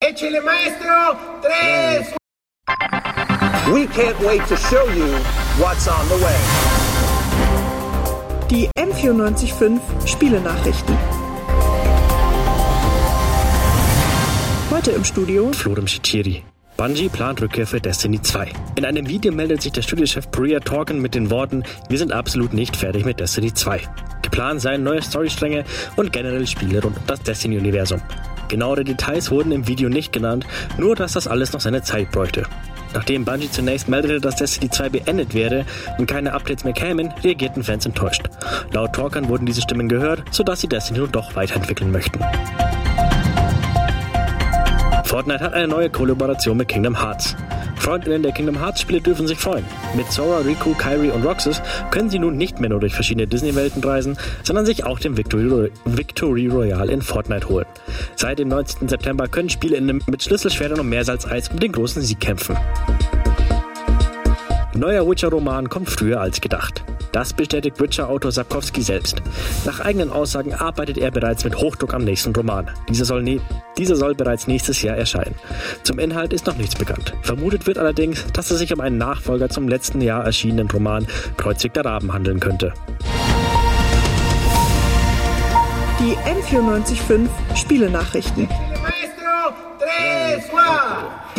Echele maestro, 3. We can't wait to show you what's on the way. Die M94.5 Spielenachrichten. Heute im Studio Florem Shitiri. Bungie plant Rückkehr für Destiny 2. In einem Video meldet sich der Studiochef Priya Torkin mit den Worten: Wir sind absolut nicht fertig mit Destiny 2. Geplant seien neue Storystränge und generell Spiele rund um das Destiny-Universum. Genauere Details wurden im Video nicht genannt, nur dass das alles noch seine Zeit bräuchte. Nachdem Bungie zunächst meldete, dass Destiny 2 beendet wäre und keine Updates mehr kämen, reagierten Fans enttäuscht. Laut Torkin wurden diese Stimmen gehört, sodass sie Destiny nun doch weiterentwickeln möchten. Fortnite hat eine neue Kollaboration mit Kingdom Hearts. Freundinnen der Kingdom Hearts Spiele dürfen sich freuen. Mit Sora, Riku, Kairi und Roxas können sie nun nicht mehr nur durch verschiedene Disney-Welten reisen, sondern sich auch den Victory Royale in Fortnite holen. Seit dem 19. September können SpielerInnen mit Schlüsselschwertern und Meersalzeis um den großen Sieg kämpfen. Neuer Witcher-Roman kommt früher als gedacht. Das bestätigt Witcher-Autor Sapkowski selbst. Nach eigenen Aussagen arbeitet er bereits mit Hochdruck am nächsten Roman. Dieser soll bereits nächstes Jahr erscheinen. Zum Inhalt ist noch nichts bekannt. Vermutet wird allerdings, dass es sich um einen Nachfolger zum letzten Jahr erschienenen Roman Kreuzweg der Raben handeln könnte. die M94.5 Spielenachrichten. Maestro, 3.